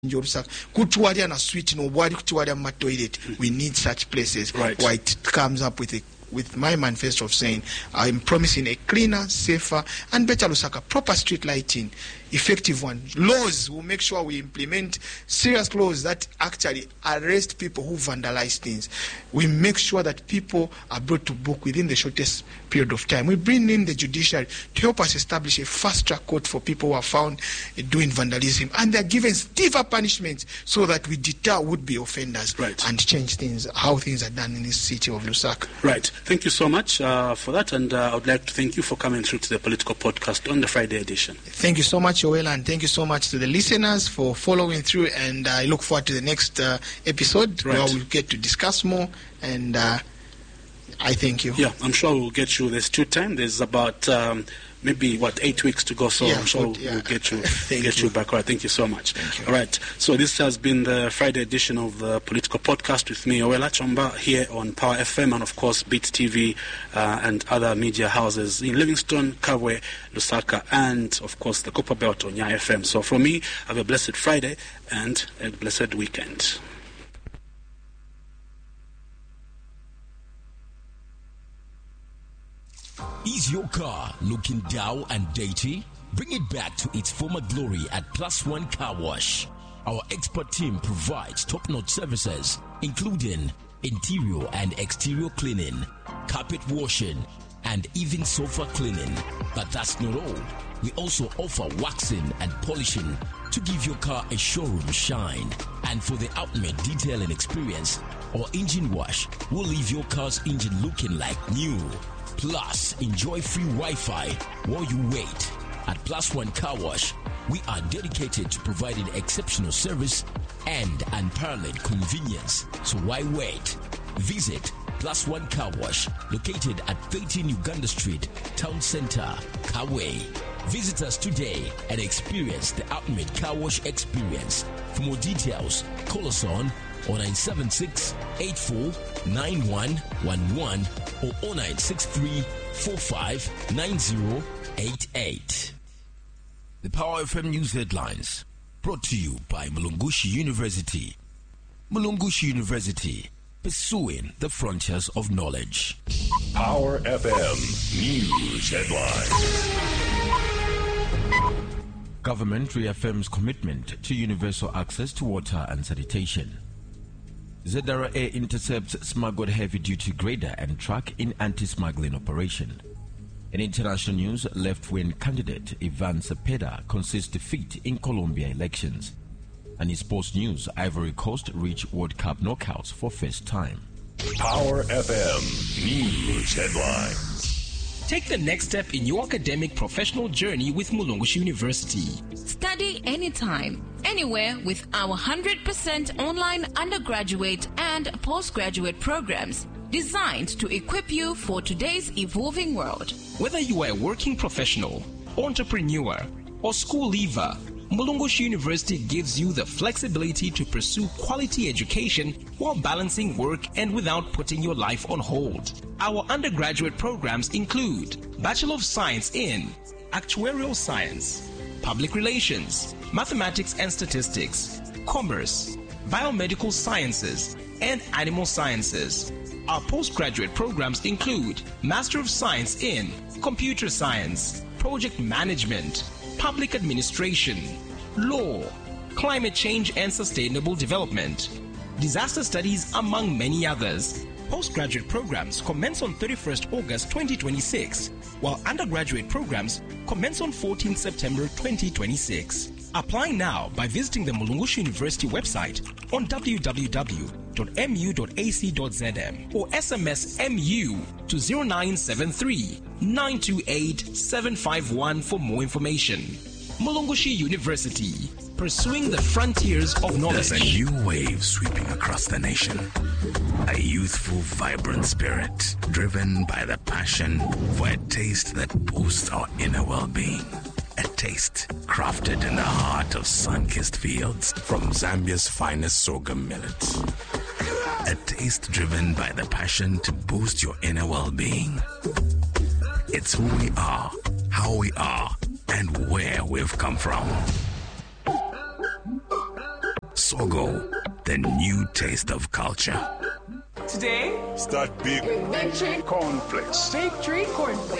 Lusaka kutwalya na switch no bwali kutwalya mu toilet. We need such places. Right. Why it comes up with my manifesto of saying I'm promising a cleaner, safer and better Lusaka, proper street lighting, effective one. Laws will make sure we implement serious laws that actually arrest people who vandalize things. We make sure that people are brought to book within the shortest period of time. We bring in the judiciary to help us establish a fast-track court for people who are found doing vandalism, and they're given stiffer punishments so that we deter would-be offenders. Right. And change things, how things are done in this city of Lusaka. Right. Thank you so much for that, and I would like to thank you for coming through to the Political Podcast on the Friday edition. Thank you so much, Joel, and thank you so much to the listeners for following through, and I look forward to the next episode where we'll get to discuss more, and I thank you. Yeah, I'm sure we'll get you. There's still time. There's about maybe 8 weeks to go, so Yeah, I'm sure we'll get you back. All right, thank you so much. Thank you. All right, so this has been the Friday edition of the Political Podcast with me, Owela Chomba, here on Power FM and of course Beat TV and other media houses in Livingstone, Kabwe, Lusaka, and of course the Copper Belt on Nya FM. So from me, have a blessed Friday and a blessed weekend. Is your car looking dull and dirty? Bring it back to its former glory at Plus One Car Wash. Our expert team provides top-notch services, including interior and exterior cleaning, carpet washing, and even sofa cleaning. But that's not all. We also offer waxing and polishing to give your car a showroom shine. And for the ultimate detailing experience, our engine wash will leave your car's engine looking like new. Plus, enjoy free Wi-Fi while you wait. At Plus One Car Wash, we are dedicated to providing exceptional service and unparalleled convenience. So why wait? Visit Plus One Car Wash, located at 13 Uganda Street, Town Center, Kawe. Visit us today and experience the ultimate car wash experience. For more details, call us on 0976 84 9111 or 0963 45 9088. The Power FM News Headlines, brought to you by Mulungushi University. Mulungushi University, pursuing the frontiers of knowledge. Power FM News Headlines. Government reaffirms commitment to universal access to water and sanitation. Zedara Air intercepts smuggled heavy-duty grader and truck in anti-smuggling operation. In international news, left-wing candidate Ivan Cepeda concedes defeat in Colombia elections. And in sports news, Ivory Coast reach World Cup knockouts for first time. Power FM News Headlines. Take the next step in your academic professional journey with Mulungushi University. Study anytime, anywhere with our 100% online undergraduate and postgraduate programs designed to equip you for today's evolving world. Whether you are a working professional, entrepreneur, or school leaver, Mulungushi University gives you the flexibility to pursue quality education while balancing work and without putting your life on hold. Our undergraduate programs include Bachelor of Science in Actuarial Science, Public Relations, Mathematics and Statistics, Commerce, Biomedical Sciences, and Animal Sciences. Our postgraduate programs include Master of Science in Computer Science, Project Management, Public Administration, Law, Climate Change and Sustainable Development, Disaster Studies, among many others. Postgraduate programs commence on 31st August 2026, while undergraduate programs commence on 14th September 2026. Apply now by visiting the Mulungushi University website on www.mu.ac.zm or SMS MU to 0973 928 751 for more information. Mulungushi University, pursuing the frontiers of knowledge. There's a new wave sweeping across the nation. A youthful, vibrant spirit, driven by the passion for a taste that boosts our inner well-being. A taste crafted in the heart of sun-kissed fields from Zambia's finest sorghum millet. A taste driven by the passion to boost your inner well-being. It's who we are, how we are, and where we've come from. Sogo, the new taste of culture. Today, Start big. Big Tree Cornflakes. Big Tree Cornflakes.